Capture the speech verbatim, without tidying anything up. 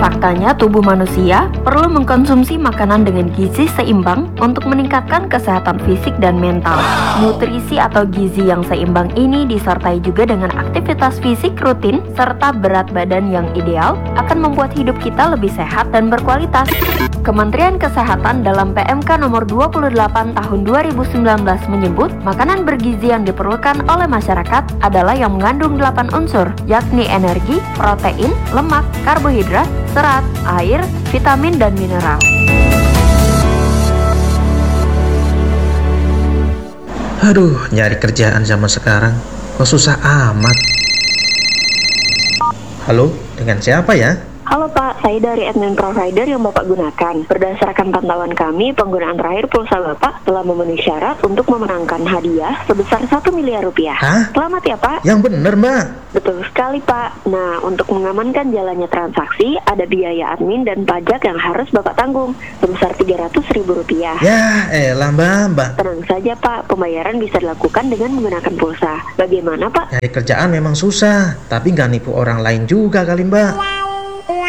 Faktanya, tubuh manusia perlu mengkonsumsi makanan dengan gizi seimbang untuk meningkatkan kesehatan fisik dan mental. Nutrisi atau gizi yang seimbang ini disertai juga dengan aktivitas fisik rutin serta berat badan yang ideal akan membuat hidup kita lebih sehat dan berkualitas. Kementerian Kesehatan dalam P M K nomor dua puluh delapan tahun dua ribu sembilan belas menyebut makanan bergizi yang diperlukan oleh masyarakat adalah yang mengandung delapan unsur, yakni energi, protein, lemak, karbohidrat, serat, air, vitamin, dan mineral. Aduh, nyari kerjaan zaman sekarang kok susah amat. Halo, dengan siapa ya? Halo Pak, saya dari admin provider yang Bapak gunakan. Berdasarkan pantauan kami, penggunaan terakhir pulsa Bapak telah memenuhi syarat untuk memenangkan hadiah sebesar satu miliar rupiah. Hah? Selamat ya Pak. Yang bener, Mbak. Betul sekali Pak. Nah, untuk mengamankan jalannya transaksi, ada biaya admin dan pajak yang harus Bapak tanggung sebesar tiga ratus ribu rupiah. Ya, elah Mbak, Mbak. Tenang saja Pak, pembayaran bisa dilakukan dengan menggunakan pulsa. Bagaimana Pak? Nyari kerjaan memang susah, tapi nggak nipu orang lain juga kali Mbak.